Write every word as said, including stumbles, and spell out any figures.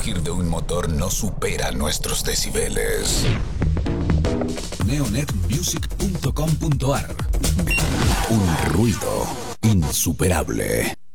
rugir de un motor no supera nuestros decibeles. neonet music punto com punto a r. Un ruido insuperable.